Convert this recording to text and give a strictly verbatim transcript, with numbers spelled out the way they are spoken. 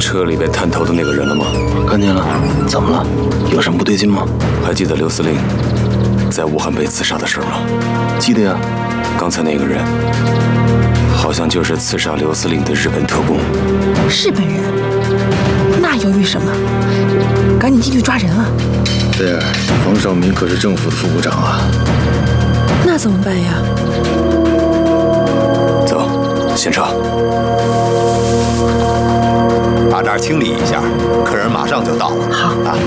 车里被探头的那个人了吗？ 看见了。怎么了？有什么不对劲吗？ 还记得刘司令在武汉被刺杀的事吗？ 记得呀。 刚才那个人好像就是刺杀刘司令的日本特工。 日本人？那犹豫什么？赶紧进去抓人啊！ 菲儿，黄少民可是政府的副部长啊。 那怎么办呀？ 走，先撤。 把这儿清理一下，客人马上就到了。 好啊。